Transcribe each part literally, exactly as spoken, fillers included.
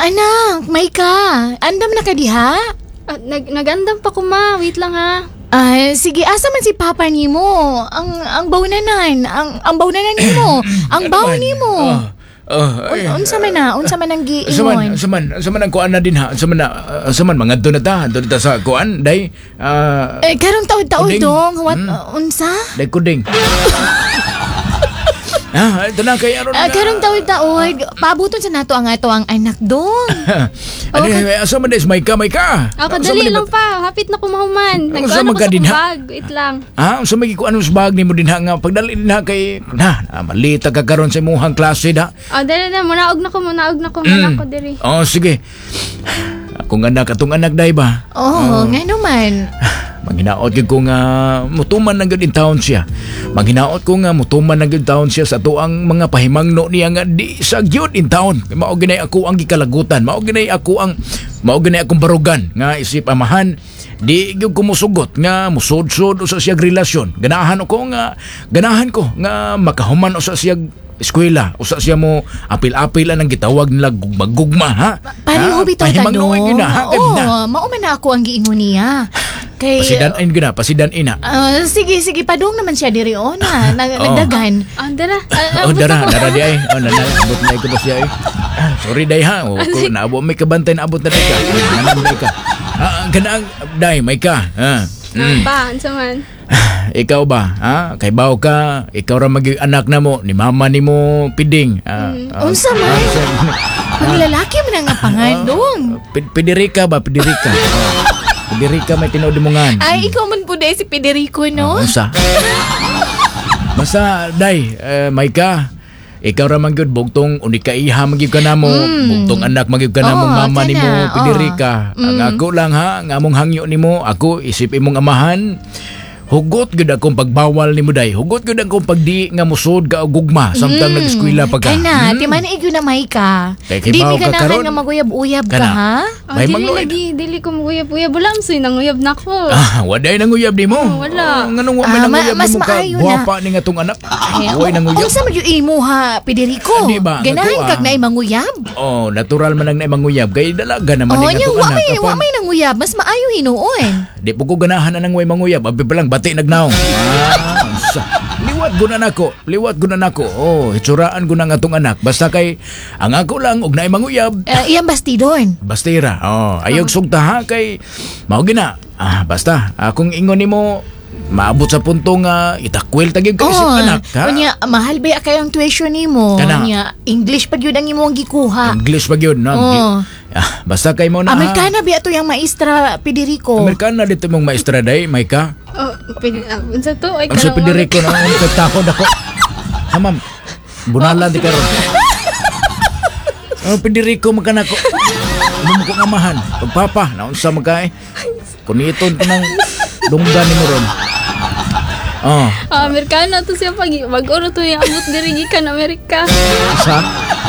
Ah, anak, may ka. Andam na ka diha? Ah, nag nagandam pa ko ma. Wait lang ha. Ay, sige, asa man si Papa nimo? Ang ang bawnanan, ang ang bawnanan nimo, ang baw nimo. Uh, ay, Un, unsa man na, unsa man ang Saman, giingon? saman, saman ang kuan na din ha. Saman na, uh, saman mga doon na ta, doon na ta sa kuan, day. Uh, Eh, karong taon-taon Kuding. dong, what, Hmm. uh, unsa? day kuding. Ah, ito na kay aron. Ah, karong taon-taon, paabuton sa nato ang ato ang anak dong. Ano, asa man des may ka, may ka. Ako Asa dali man lang di- pa. Hapit na kumahuman. Ang Nagkuhan sama ako ka sa din, ha? kumbag. Wait lang. Ah, sa may kuan sa bag nimo din ha nga pagdali din ha kay na, na malita ka karon sa imong klase da. Ah, dali na. Munaog na ko. Munaog na ko. Muna ko diri. Oh, sige. Akong anak, atong anak day ba? Oh, nga naman. Manghinaot gyud ko nga mutuman na gyud in town siya. Manghinaot ko nga mutuman na gyud town siya sa tuang mga pahimangno niya nga di sa gyud in town. Mao ginay ako ang gikalagutan, mao ginay ako ang mao ginay akong barugan nga isip amahan. Di gyud ko musugot nga musud-sud usa siya relasyon. Ganahan ko nga ganahan ko nga makahuman usa siya eskwela, usa siya mo apil-apil ang gitawag nila gugma-gugma ha. Pareho bitaw tanong. Pahimangno gyud na ha. Oo, mao man na ako ang giingon niya. Kay Pasidan-in gyud na, pasidan-in na. Ah, sige, sige, padung naman siya diri o na, nag- Oh. nagdagan. Ah, dala. Oh, Ah, abot dara, ako. dara di ay. Oh, nana, abot na ko ba siya ay. Ah, sorry day ha. Oh, ko naabo may kabantay na abot na day ka. Nanam day ka. Ah, ganang day may ka. Ha. Ah, ba, ansa man. Ikaw ba? Ha? Kay baw ka, ikaw ra maging anak na mo ni mama nimo piding. Ah, ah, Unsa man? Ang lalaki man ang pangan dong. Pid- Pidirika ba? Pidirika. Oh. Pidirika may tinuod mo ngan. Ay, ikaw man po dahil si Federico, no? Unsa? Basta, day, eh, may ka. Ikaw ra man gyud bugtong unikaiha magyud ka namo, bugtong anak magyud ka namo Oo, mama tana, nimo oo. Pidirika. Ang ako lang ha, nga among hangyo nimo, ako isip imong amahan. Hugot gyud akong pagbawal nimo day. Hugot gyud akong pagdi nga musod ka og gugma samtang nag-eskwela pa ka. Kana, Hmm? di man igyo na may ka. Kay Di kibaw mi ka ganahan karon? nga maguyab-uyab ka, Kana. ha? Ah, May dili mangloy. lagi. Dili ko maguyab-uyab. Wala amsoy nanguyab na ko. Ah, waday nanguyab nimo. Oh, wala. Oh, nganong wa may Ah, ma- nanguyab mas nimo ka? maayo na. Guwapa ni nga tong anak. Way nanguyab. Unsa man yung imo ha, Federico? Di ba? Ganahan Nakuha. kag na manguyab? Oh, natural man ang naimanguyab kay dalaga naman Oh, ni nga nya tong wa anak. may wa Apan, may nanguyab, mas maayo hinuon. di po ko ganahan na nang way manguyab. Abi pa lang bati nagnaong. Ah, unsa? Liwat gunan ako. Liwat gunan ako. Oh, itsuraan gunan nga tong anak. Basta kay ang ako lang og naay manguyab. Uh, iyang bastidon. Bastira. Oh, ayog sugta ha kay mao gina. Ah, basta akong ingon nimo maabot sa punto nga itakwil tagig ka isip anak ha. Unya, mahal ba kay ang tuition nimo? Kana. Unya, English pa gyud ang imo ang gikuha. English pa gyud no. Oh. Ah, basta kay mo na. Amerikana ba ato yung maestra Federico? Amerikana dito mong maestra day, may ka. Oh, pwede. Ah, unsa to? Ay, Ang sa kalang- Federico na ang nagtakod ako. Ha, ma'am. Bunalan di karon. Ang Federico magkanako. Ano mo kong amahan? Pagpapa, naunsa magkae. Kuniton ko ng dunggan ni mo ron. Oh, Ah, Amerikana to siya pag mag-oro to yung abot diri gikan Amerika. sa?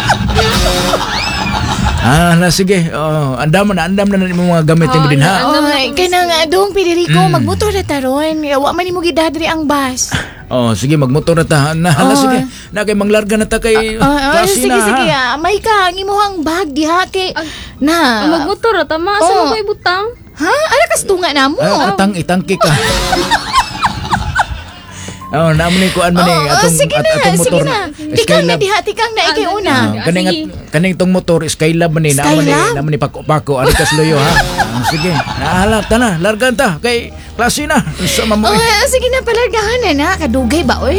Ah, na sige. Oh, andam na, andam na na mga gamit mo din ha. Andam na Ay, ko, kaya na nga dong Federico, Mm. magmotor na taron. Wa man nimo gidadri ang bus. Oh, sige, magmotor na ta. Na, hala, Oh. sige. Na kay manglarga na ta kay Ah, ah, klase sige, na, sige. ha? Ah, may ka, ang imuhang bag diha kay Ah, na. Ah, magmotor tama Oh. sa mo koy butang. Ha? Ara kas tunga namo. Ah, atang itangki ka. Oh, naman ni kuan man Oh, eh oh, atong sige at- na, atong sige motor. na. Tikang na diha, tikang na Ah, ikay sige. una. Ah, Ah, kaning sige. at- kaning tong motor Skylab man ni naman ni Skylab? naman ni pako-pako ari kas loyo ha. Ah, sige. Nahala ta na, largan ta kay klase na. Sa Oh, mamoy. sige na palargahan na na. Kadugay ba, oy?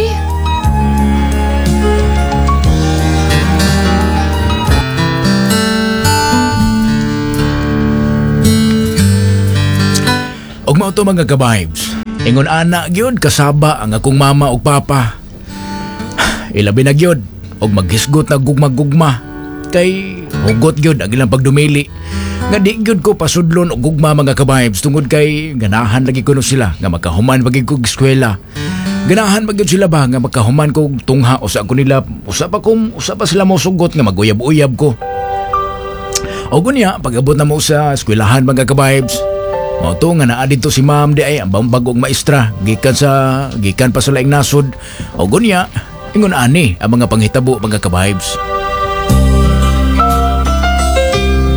Og mao to mga ka-vibes. Ingon ana gyud kasaba ang akong mama ug papa. Ilabi na gyud og maghisgot na gugma-gugma. Kay hugot gyud ang ilang pagdumili. Nga di gyud ko pasudlon og gugma mga ka-vibes tungod kay ganahan lagi kuno sila nga makahuman pagig kog eskwela. Ganahan magyud sila ba nga makahuman kog tungha usa ko nila usa pa kum usa pa sila mo sugot nga maguyab-uyab ko. O gunya pag-abot na mo sa eskwelahan mga ka-vibes. O to nga naa dito si ma'am di ay ang bagong maestra gikan sa gikan pa sa laing nasod. O gunya ingon ani ang mga panghitabo mga ka-vibes.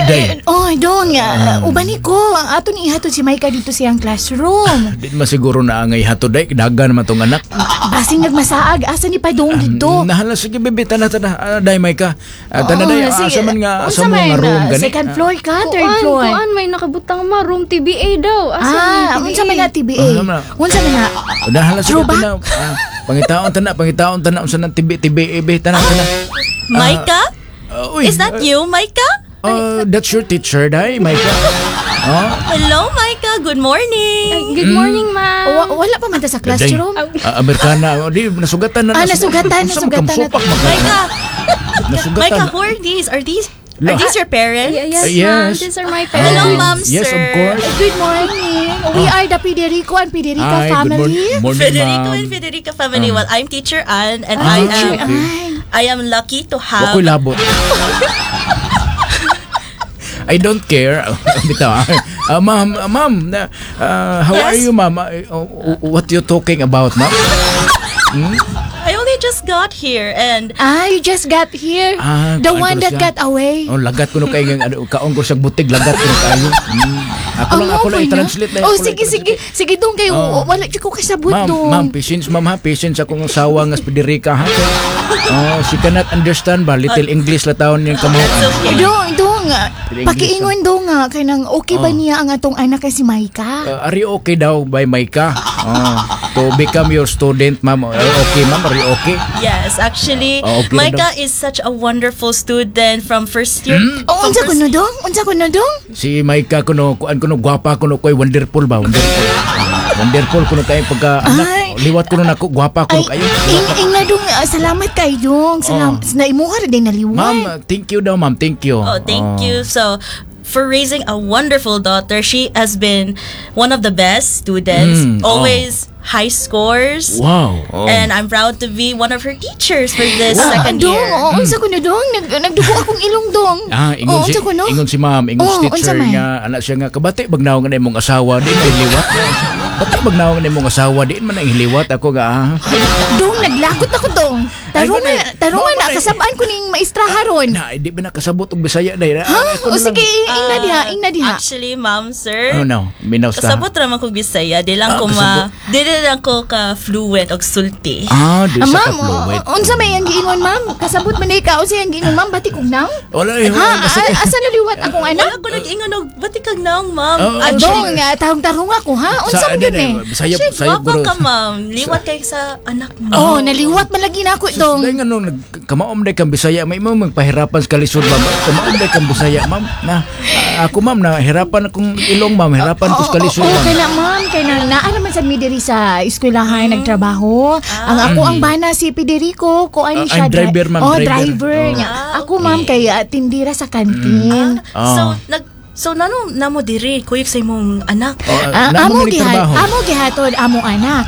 Day. Oh, dong, uh, ubani ko. Ang ato ni ihatod si Maika dito siyang classroom. Di masiguro na angay hato day, dagan naman tong anak. Basing nagmasaag, asa ni Padong dito? Nahala, sige bebe, tana, tana. Uh, day, may ka. Uh, tana, Oo, day, sige. asa man nga, asa Unsa mo man, nga room uh, gani. Second floor ka, third Kuan, floor. kuan, may nakabutang ma, room T B A daw. Asa Ah, may unsa man na T B A? Unsa man na? Unsa man na? Uh, nahala, sige, Throwback? tana. Uh, pangitaon, tana, pangitaon, tana. Unsa nang tibi, tibi, ebe, tana, tana. Micah? Uh, uy, Is that you, Micah? Uh, that's your teacher, day, may ka. Oh, Hello, Micah. Good morning. Ay, good morning, ma'am. Wa- wala pa man ta sa classroom. uh, Amerikana. Oh, di, nasugatan na. Ah, nasugatan, Unsa nasugatan man na. kamsupak, magka- Micah, Nasugatan. Micah, who are these? Are these La. are these your parents? Y- yes, Uh, ma'am. yes. These are my Hello, parents. ma'am, Yes, sir. of course. Good morning. We are the Federico and Federica Ay, good family. morning, morning, Federico ma'am. and Federica family. Well, I'm Teacher Anne, and Ah, I okay. am I am lucky to have. Wako'y labot. I don't care. Bitaw. Uh, ma'am, uh, ma'am, uh, uh, how are Yes? you, ma'am? Uh, uh, what you talking about, ma'am? I only just got here, and Ah, you just got here. Ah, The kuan one ko that siya. got away. Oh, lagat ko no kayo ng ano, kaon ko sa butig, lagat ko no kayo. Mm. Ako lang, Amo ako lang ba i-translate na. Oh, ako lang sige, sige. i-translate. Sige, dong kayo. Oh. Wala dyan ko kasabot, Ma'am, dong. ma'am, patience, ma'am ha, patience akong asawa nga Federica ha. Oh, she cannot understand ba little English la taon yung kamao. that's okay. Dong, dong. ah, English Pakiingon, dong nga. Kaya nang okay ba niya ang atong anak kay si Maika? Uh, are you okay daw by Maika? Oh, to become your student, ma'am. Are you okay, ma'am? Are you okay? yes, actually, Oh, okay Micah na is such a wonderful student from first year. Hmm? Oh, from unsa ko first- no, dong? Unsa ko no, dong? Si Maika kuno, kuan kuno gwapa kuno koy wonderful ba? Wonderful. Wonderful kuno kay pagka Ay. anak. Liwat kuno nako, gwapa Ay, kuno kayo. ing, ing na dong. ah, salamat kay dong. Salam, Oh. Naimuha rin din naliwan. Ma'am, thank you daw, ma'am. Thank you. Oh, thank you. So, for raising a wonderful daughter, she has been one of the best students. Mm, oh. Always high scores. Wow. Oh. And I'm proud to be one of her teachers for this Ah, second dong, year. oh, unsa ko no, dong? Nag, nagdugo akong ilong, dong. Ah, ingon oh, si unsa ko no? ingon si ma'am, ingon Oh, si unsa teacher man? nga anak siya nga kabati bagnaw nga na imong asawa di may liwat. Bati bagnaw nga na imong asawa di man ang hiliwat ako ga. ah. Dong, naglagot ako, dong. Tarungan, Ay, manay. tarungan Ma'am, na, manay. kasabaan ko ning maestra haron. Na, di ba nakasabot og Bisaya dai. Ha? O sige, ing na diha, ing na diha. Actually, ma'am, sir. Oh no, minaw sa. Kasabot raman ko Bisaya, di lang Ah, ko kasabot. ma, di lang ko ka fluent og sulti. Ah, di Ah, sa ma'am, kapluwet. o- unsa may ang giingon, ma'am? Kasabot man ka, unsa ang giingon, ma'am? Bati kog naong? Wala eh. Ha? Kasi A- asa na liwat akong Wala anak? ko nag-ingon og bati kag naong, ma'am. Oh, Ah, Actually, dong, ah, tarong-tarong ako, ha? Unsa sa man ano yun eh? na, sayop Shit, sayop gwapa bro. ka, ma'am. Liwat kay sa anak mo. Oh, naliwat man lagi na ako, dong. Dahil nga nung kamaom day kang Bisaya, may mo magpahirapan sa kalisod, ma'am. Kamaom day kang Bisaya, ma'am. Na, ah, ako, ma'am, na hirapan akong ilong, ma'am. Hirapan ko sa kalisod, Oo, ma'am. kaya na, ma'am. Kaya na, naa naman sa midiri sa eskwelahan, nagtrabaho. Ang ako ang bana si Federico, ko ano Ah, siya. I'm driver, ma'am, Oh, driver. driver. Oh. Nga. Ah, Ako, ma'am, kaya tindira sa kantin. Ah. So, nag So nano namo diri kuyog sa imong anak. Oh, Ah, na amo mo gihat, trabaho. amo gihatod among anak.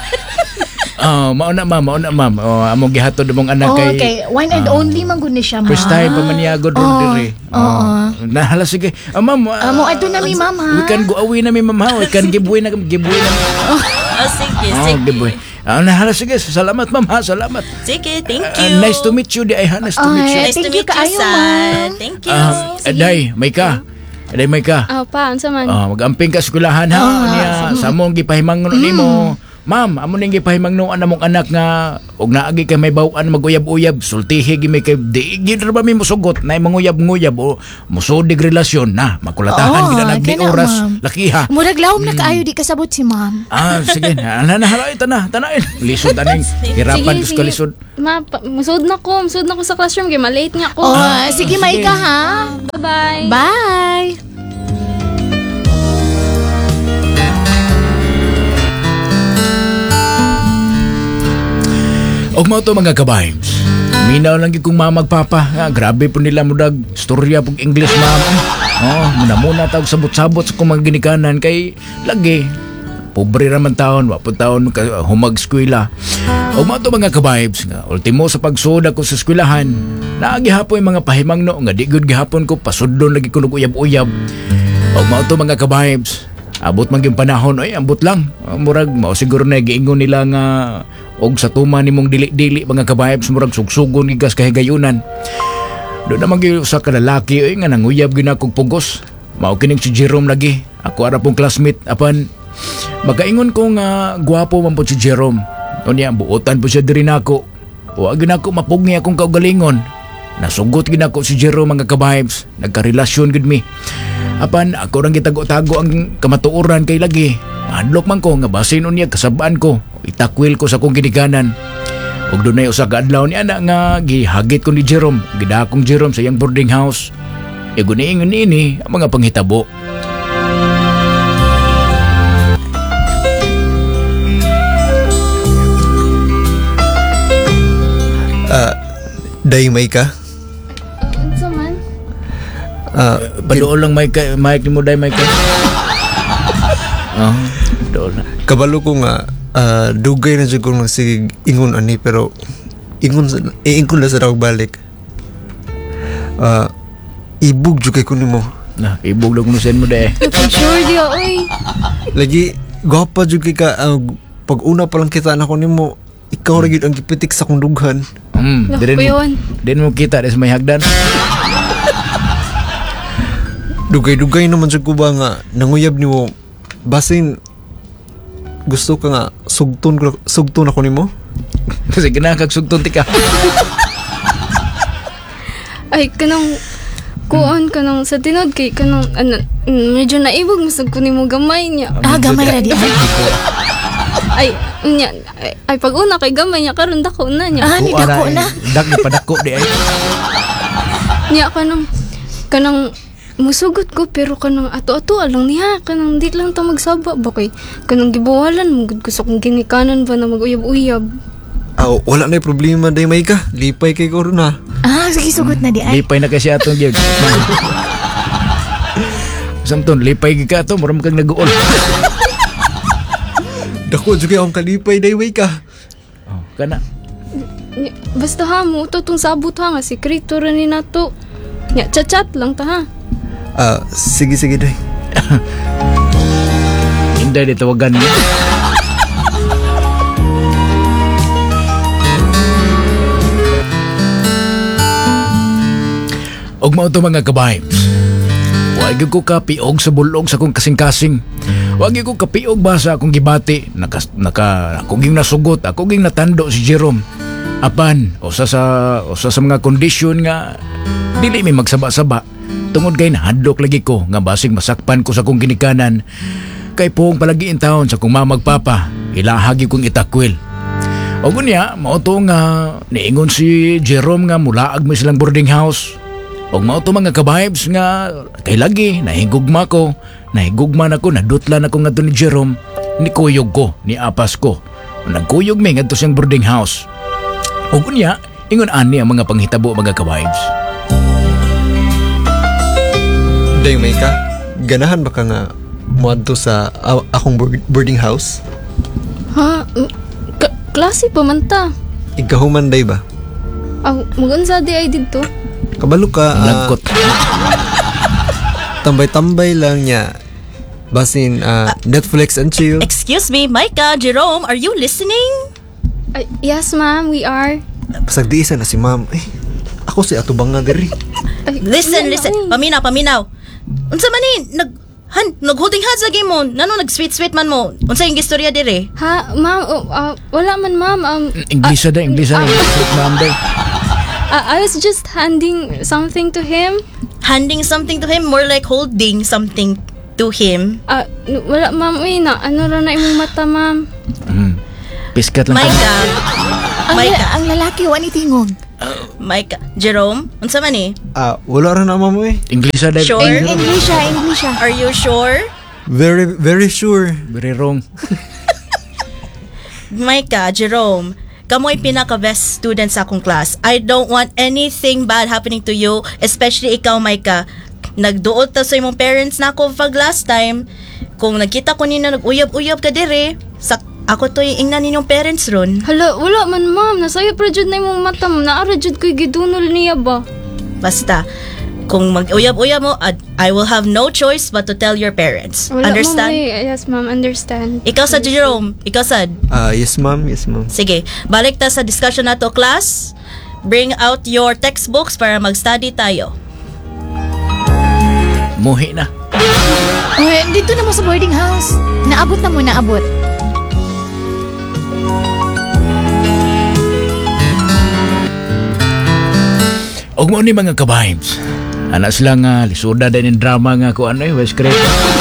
Oh, mauna ma'am, mauna ma'am. Oh, among gihatod mong anak Oh, kay okay, one and only man gud ni siya, ma'am. first time pa man niya god ron Oh, diri. oo. Nahala sige. Ah, ma'am. ah, Amo adto na mi, ma'am, ha? We can go away na mi, ma'am. Ha? We can give away na give away na. Oh, sige, Oh, sige. give away. Ah, nahala sige. Salamat, ma'am. Ha, salamat. Sige, thank Ah, you. nice to meet you, di ay ha. Nice to meet you. Ay, Nice to Thank you meet you, kaayo, son. ma'am. Thank you. Ah, Aday, may ka. Aday, may ka. Ah, pa, unsa man? Ah, mag-amping ka sa eskwelahan ha. Niya, sa mong gipahimangon nimo. Ma'am, amo ning gipahimangnon anamong anak nga og naagi kay may bawaan maguyab-uyab, sultihi gi may kay di gid ra ba mi mosugot na manguyab-nguyab o musudig relasyon na makulatahan Oo, gid na nagdi kana, oras ma'am. lakiha. Murag lawom na kaayo di kasabot si ma'am. Ah, sige. Ana na halay tana, tanain. Lisod aning hirapan ko sa kalisod. Ma, pa, musud na ko, musud na ko sa classroom kay malate nga ko. Oh, sige, Maika, ha? Bye-bye. Bye! Og mao to mga ka-vibes. Minaw lang gyud kong mamagpapa. Nga, grabe po nila mudag storya pag English, ma'am. Oh, muna muna tawag sabot-sabot sa kong mga ginikanan kay lagi pobre raman taon, wa po taon ka- humag eskwela. Og mao to mga ka-vibes nga ultimo sa pagsud ako sa eskwelahan, naagi hapon yung mga pahimangno nga di gud gihapon ko pasudlon lagi ko uyab-uyab. Og mao to mga ka-vibes. Abot man gyud panahon, ay ambot lang. Ah, Murag mao siguro na giingon nila nga og sa tuma nimong dili-dili mga ka-vibes murag sugsugon gigas kahigayunan. Doon naman gyud usa ka lalaki oy nga nanguyab gyud akong pugos. Mao kining si Jerome lagi. Ako ara pong classmate apan magaingon ko nga gwapo man po si Jerome. Unya buotan po siya diri nako. Wa gyud ako mapugni akong kaugalingon. Nasugot gyud ako si Jerome mga ka-vibes. Nagkarelasyon gyud mi. Apan ako rang gitago-tago ang kamatuoran kay lagi. Hadlok man ko nga basin unya kasabaan ko. Itakwil ko sa kong ginikanan. Ug dunay usa ka adlaw ni ana nga gihagit ko ni Jerome. Gidakong Jerome sa iyang boarding house. E guniingon ini ang mga panghitabo. Ah, day may ka? Unsa man? Ah, Paduol lang mic ka, mic ni mo day mic ka. Oh, dool na. kabalo ko nga ah, dugay na jud ko nagsig ingon ani pero ingon sa- iingon na sa daw balik. Ah, ibug jud kay ko nimo. Na, ibog lang kuno sen mo day. Pag sure di oy. Lagi gwapa jud kay ka ah, pag una pa lang kita na ko nimo, ikaw ra gyud ang gipitik sa kong dughan. Hmm, Naku, din mo, yun. din mo kita des may hagdan. Dugay-dugay naman jud ko ba nga nanguyab nimo basin gusto ka nga sugton ko sugton ako nimo. Kasi kinakag sugton tika. Ay kanang kuan kanang sa tinod kay kanang ano mm, medyo naibog masag ko nimo gamay niya. Ah, gamay ra di. Ay nya ay, ay pag una kay gamay niya karon dako na niya. Ah, ni dako na. Dak ni padako di ay. Niya kanang kanang musugot ko pero kanang ato-ato lang niya kanang di lang ta magsaba ba kay kanang gibawalan mo gud ko sa kong ginikanan ba na mag-uyab-uyab. Ah, wala na problema day may ka. Lipay kay ko ron ha. Ah, sige sugot na di ay. Lipay na kasi atong gyud. Samton lipay gyud ka to, mura kang naguol. Dako jud kay akong kalipay day may ka. Oh, kana. Nya, basta ha mo to tong sabot ha nga sekreto ra ni nato. Nya chat-chat lang ta ha. Ah, sige sige day. Inday di tawagan mo. Og mao to mga ka-vibes. Wa gyud ko kapiog sa bulog sa kong kasing-kasing. Wa gyud ko kapiog ba sa akong gibati. Naka naka ako gyud nasugot, ako gyud natando si Jerome. Apan usa sa usa sa mga kondisyon nga dili mi magsaba-saba. Tungod kay nahadlok lagi ko nga basig masakpan ko sa kong ginikanan. Kay poong palagi in taon sa kong mamagpapa, ilahagi kong itakwil. O gunya, mao to nga niingon si Jerome nga mulaag mo silang boarding house. O mao to mga ka-vibes nga kay lagi nahigugma ko, nahigugma na ko, nadutlan ako nga to ni Jerome, ni kuyog ko, ni apas ko. Nagkuyog mi nga to siyang boarding house. O gunya, ingon ani ang mga panghitabo mga ka-vibes. Day may ka. Ganahan ba ka nga muadto sa a- akong board- boarding house? Ha? Mm, K- klase pa man ta. Ikahuman day ba? Aw, magunsa di ay dito. Kabalo ka. ah, Lagkot. tambay-tambay lang niya. Basin ah, Netflix and chill. Excuse me, Micah, Jerome, are you listening? Ay, yes ma'am, we are. Pasag di isa na si ma'am. Eh, ako si atubang nga diri. Ay, Listen, wala, listen. ay. Paminaw, paminaw. Unsa man ni? Nag han, nag-holding hands lagi mo. Nano nag-sweet-sweet man mo. Unsa yung istorya dire? Ha, ma'am, oh, ah, wala man ma'am. Um, English na, English na. Ma'am day. ah, I was just handing something to him. Handing something to him, more like holding something to him. Ah, n- wala ma'am, uy na. Ano ra na imong mata ma'am? Mm. Piskat lang. Micah. Ang, Micah. ang lalaki wa ni tingog. Micah. Jerome, unsa man ni? Ah, wala rin na ma'am eh. English na, day. Sure? Eng- English siya, English siya. Are you sure? Very, very sure. Very wrong. Micah, Jerome, kamoy pinaka-best student sa akong class. I don't want anything bad happening to you, especially ikaw, Micah. Nagduot ta sa imong parents na ako pag last time. Kung nakita ko nina nag-uyab-uyab ka dire, sa ako to yung ingnan ninyong parents ron. Hala, wala man ma'am. Nasaya pra jud na imong mata ma'am. Naara jud ko'y gidunol niya ba? Basta, kung mag-uyab-uyab mo, ad- I will have no choice but to tell your parents. Wala, Understand? Ma'am, eh. Yes ma'am, understand. Ikaw sa Jerome, ikaw sad. Ah, yes ma'am, yes ma'am. Sige, balik ta sa discussion nato, class. Bring out your textbooks para mag-study tayo. Muhi na. Oh, dito na mo sa boarding house. Naabot na mo, naabot. Og mo ni mga ka-vibes. Ana sila nga lisuda din yung drama nga ko ano eh, West Creek.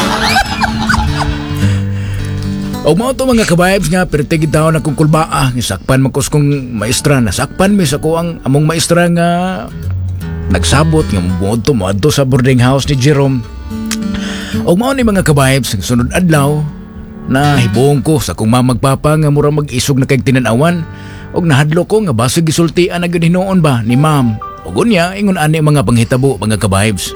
Og mo to mga ka-vibes nga pertigid taon akong kulbaa, isakpan makos kong maestra, nasakpan mi sa ko ang among maestra nga nagsabot nga muadto moadto sa boarding house ni Jerome. Og mao ni mga ka-vibes, sunod adlaw na hibuong ko sa kong mamagpapa nga mura mag-isog na kay tinan-awan og nahadlo ko nga basig gisultian na gyud hinuon ba ni ma'am. Og unya ingon ani mga panghitabo mga ka-vibes.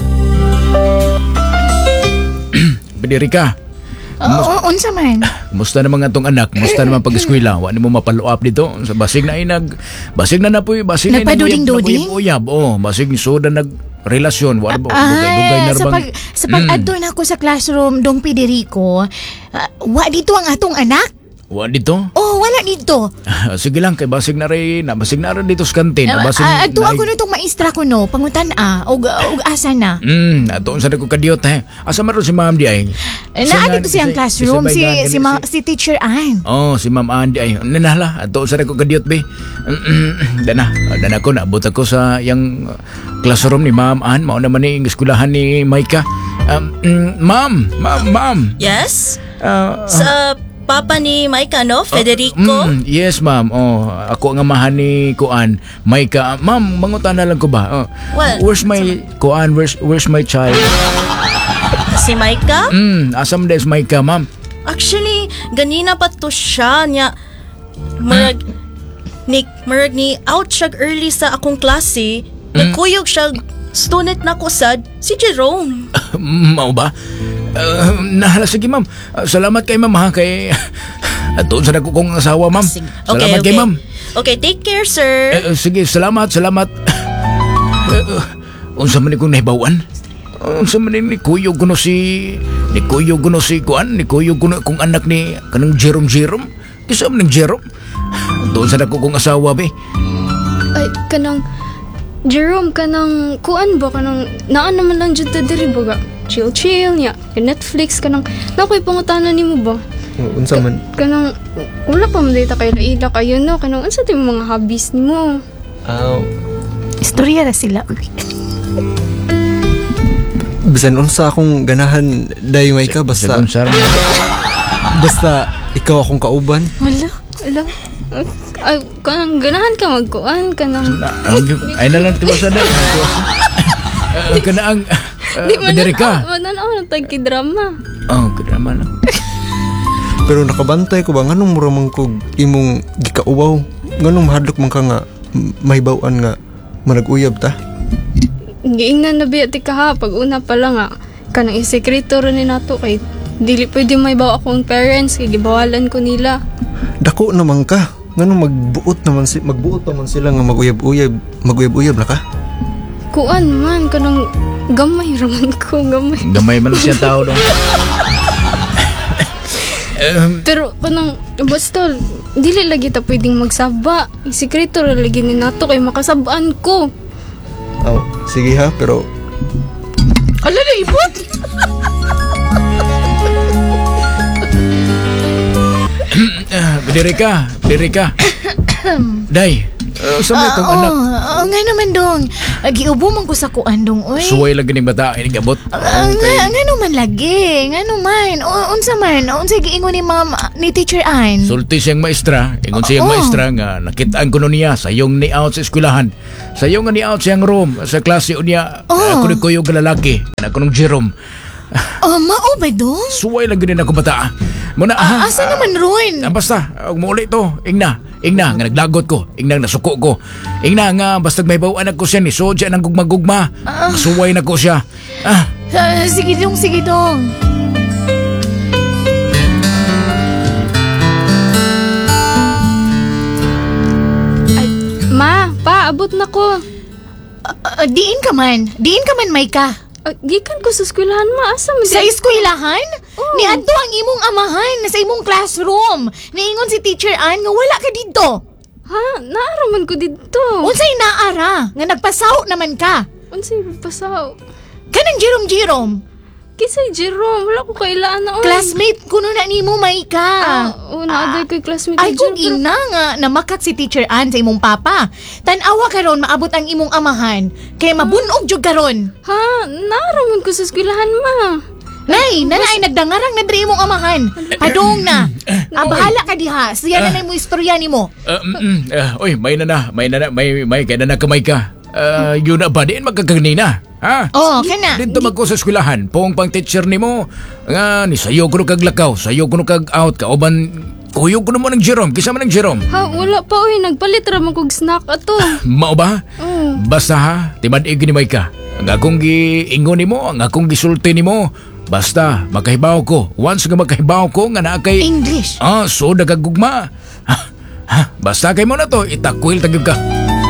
Bidiri ka. Oo, unsa man. Kumusta naman nga tong anak? Kumusta naman pag-eskwela? Wa nimo mapalo up dito. Sa basig na ay nag basig na na poy, basig na Nagpaduding-duding? uyab. Oh, basig ni soda nag relasyon. Wa ba dugay-dugay Ay, na sa bang. pag sa pag-adto na ako sa classroom dong Federico, ah, wa dito ang atong anak. Wa dito. Oh, wala dito. Sige lang kay basig na rin, na basig na rin dito sa kantin. Ah, Basig ah, Adto na- ako nitong maestra ko no, pangutan-a og og asa na. Hmm, ato sa ko kadiot he. Asa man ro si Ma'am di ay? Eh, Siya Naa nga- dito siyang si- classroom si Baygan, si, ma, si Teacher Ann. Oh, si Ma'am Andy ay nanala ato sa ko kadiot be. Dana, dana ko naabot ako sa yang classroom ni Ma'am Ann, mao naman ni eskwelahan ni Maika. Um, mm, ma'am, ma'am, ma'am. Yes? Ah, Sa papa ni Mike, ano? Federico? mm, yes, ma'am. Oh, ako ang amahan ni Kuan, Maika. Ma'am, mangutan na lang ko ba? Oh, Well, where's my Kuan? Where's where's my child? Si Micah? Hmm, asam des Maika, ma'am. Actually, ganina pa to siya niya. Marag, ni, marag ni out siya early sa akong klase. Nagkuyog siya student na ko sad, si Jerome. Mao ba? Uh, nahala sige ma'am. Uh, salamat kay ma'am ha kay ato sa dako kong asawa ma'am. Sige. Salamat kay ma'am. Okay, take care, sir. Eh, uh, sige, salamat, salamat. Uh, uh, unsa man ni kong nahibawan? Unsa man ni kuyog kuno si ni kuyog kuno si kuan, ni kuyog kuno kong anak ni kanang Jerome Jerome. Kisa man ning Jerome. Doon sa dako kong asawa be. Ay, kanang Jerome, kanang kuan ba kanang naan naman lang jud ta diri ba? Chill chill niya. Netflix kanang nakoy pangutanan nimo ba? Oh, unsa man? Kanang wala pa man data kay laila kayo no kanang unsa ti mga hobbies nimo? Aw. Istorya ra sila. Bisan unsa akong ganahan day may ka basta Sa sar. basta ikaw akong kauban. Wala, wala. Ay, kanang ganahan ka magkuan kanang Ay na lang tiwasa na. Uh, kana ang uh, di man Federica. man ano tagki drama. Oh, kadrama lang. Pero nakabantay ko ba nganong mura man kog imong gikauwaw? Nganong mahadlok man ka nga m- mahibaw-an nga manag-uyab ta? Giingnan na biya ti ka ha pag una pa lang nga kanang isekreto ron ni nato kay dili pwede may bawa akong parents kay gibawalan ko nila. Dako naman ka. Nganong magbuot naman si magbuot naman sila nga maguyab-uyab, maguyab-uyab na ka? Kuan man kanang gamay raman ko gamay. Gamay man siya tao dong. um, Pero kanang basta dili lagi ta pwedeng magsaba. Isekreto ra lagi ni nato kay makasabaan ko. Aw, sige ha, pero Ala na ibot. uh, Federica, Federica. Day, uh, sa may kong anak. Oh, nga naman dong. Giubo man ko sa kuan dong oy. Suway lagi ning bata ini gabot. Ah, nga, nga naman lagi. Nga naman. O, unsa man. Unsa giingon ni ma'am ni Teacher Ann? Sulti siyang maestra, ingon siyang Oo. maestra nga nakitaan ko no niya sa yung ni out sa eskwelahan. Sa yung ni out siyang room sa klase unya. Oo. Ako ni kuyo nga lalaki, ako nung Jerome. Oh, mao ba dong? Suway lagi din ako bata. Muna Ah, ha. asa naman ron? Ah, basta, og mauli to. Ingna, ingna nga naglagot ko, ingna nasuko ko. Ingna nga basta may bawaan ako siya ni Sodja nang gugma-gugma. Suway na ko siya. Ah, Ah, sige dong, sige dong. Ay, ma, pa abot na ko. Ah, diin ka man. Diin ka man, Maika. Ah, gikan ko sa eskwelahan ma asa man Sa di- eskwelahan? Oo. Ni adto ang imong amahan na sa imong classroom. Niingon si Teacher Ann nga wala ka dito. Ha? Naaraman ko dito. Unsay naara nga nagpasaw naman ka? Unsay pasaw? Kanang Jerome-Jerome. Kisay Jerome, wala ko kailaan na. oy. Classmate kuno na nimo may ka. Ah, oo, naaday ko'y classmate Ay ni kung Jerome. ina nga namakat si Teacher Ann sa imong papa. Tan-awa karon maabot ang imong amahan. Kaya mabunog jud karon. Ha? Naaraman ko sa eskwelahan, ma. Nay, nanay nagdangarang na diri imong amahan. Padung na. Ah, bahala ka diha. Siya na nay mo istorya nimo. Uh, mm, mm, uh, oy, may na na, may na na, may, may kaya na kamay ka. Uh, yun na ba, diin magkakagnina? Ha? Oh, kana. Dito magko sa eskwelahan, pong pang teacher nimo, nga ni sayo ko no kag lakaw, sayo ko no kag out ka oban kuyog ko no mo ng Jerome, kisa man ng Jerome. Ha? Wala pa, oy. Nagpalit ra man kog snack ato. Mao ba? Oo. Basta ha, timad-ig ni may ka. Ang akong giingon nimo, ang akong gisulti nimo, basta makahibaw ko. Once nga makahibaw ko nga naa kay English. Ah, so nagagugma. Ha, ha, basta kay mo na to, itakwil tagig ka.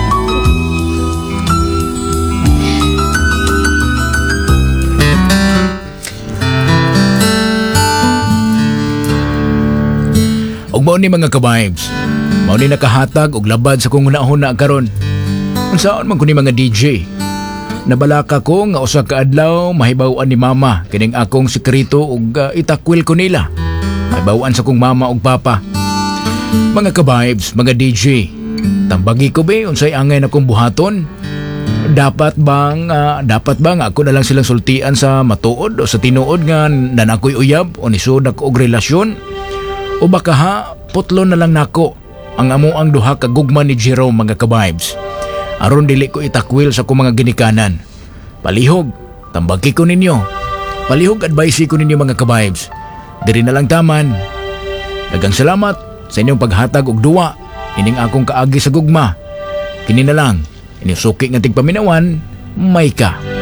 Og mao ni mga ka-vibes. Mao ni nakahatag og labad sa kong unahon na karon. Unsaon man ko ni mga D J? Nabalaka ko nga usa ka adlaw mahibaw-an ni mama kining akong sekreto ug uh, itakwil ko nila. Mahibaw-an sa kong mama ug papa. Mga ka-vibes, mga D J, tambagi ko ba unsay angay na kong buhaton? Dapat bang uh, dapat bang ako na lang silang sultian sa matuod o sa tinuod nga nanakoy uyab o nisud ako og relasyon? O baka ha, putlon na lang nako ang amo ang duha ka gugma ni Jerome mga ka-vibes. Aron dili ko itakwil sa akong mga ginikanan. Palihog, tambagi ko ninyo. Palihog advice ko ninyo mga ka-vibes. Diri na lang taman. Daghang salamat sa inyong paghatag og duwa ining akong kaagi sa gugma. Kini na lang, inyong suki nga tigpaminawan, may ka.